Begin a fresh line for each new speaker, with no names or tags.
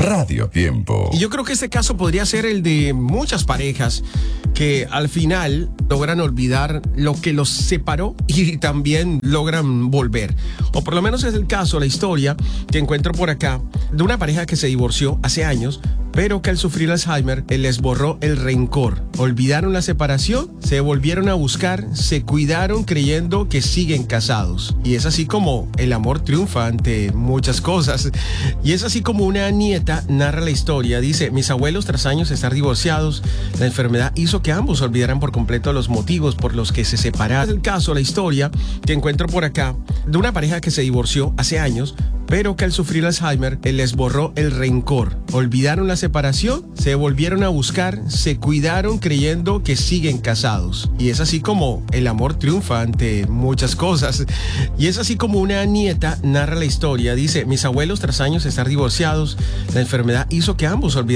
Radio Tiempo.
Y yo creo que este caso podría ser el de muchas parejas que al final logran olvidar lo que los separó y también logran volver. O por lo menos es el caso, la historia que encuentro por acá de una pareja que se divorció hace años, pero que al sufrir Alzheimer les borró el rencor. Olvidaron la separación, se volvieron a buscar, se cuidaron creyendo que siguen casados. Y es así como el amor triunfa ante muchas cosas. Y es así como una nieta narra la historia. Dice: mis abuelos, tras años de estar divorciados, la enfermedad hizo que ambos olvidaran por completo los motivos por los que se separaron. Es el caso, la historia que encuentro por acá de una pareja que se divorció hace años, pero que al sufrir Alzheimer les borró el rencor. Olvidaron la separación, se volvieron a buscar, se cuidaron creyendo que siguen casados. Y es así como el amor triunfa ante muchas cosas. Y es así como una nieta narra la historia. Dice: mis abuelos, tras años de estar divorciados, la enfermedad hizo que ambos olvidaran